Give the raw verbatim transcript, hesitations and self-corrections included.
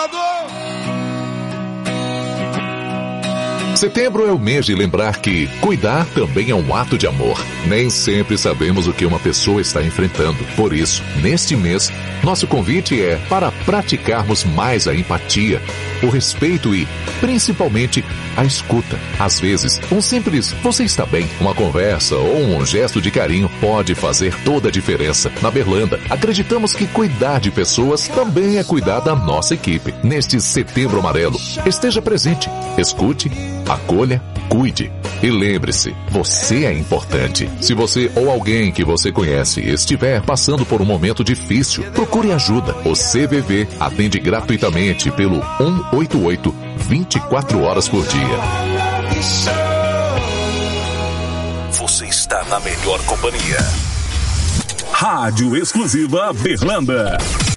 jogador! Setembro é o mês de lembrar que cuidar também é um ato de amor. Nem sempre sabemos o que uma pessoa está enfrentando. Por isso, neste mês, nosso convite é para praticarmos mais a empatia, o respeito e, principalmente, a escuta. Às vezes, um simples "você está bem", uma conversa ou um gesto de carinho pode fazer toda a diferença. Na Berlanda, acreditamos que cuidar de pessoas também é cuidar da nossa equipe. Neste Setembro Amarelo, esteja presente, escute, acolha, cuide. E lembre-se, você é importante. Se você ou alguém que você conhece estiver passando por um momento difícil, procure ajuda. O C V V atende gratuitamente pelo um oito oito, vinte e quatro horas por dia. Você está na melhor companhia. Rádio Exclusiva Berlanda.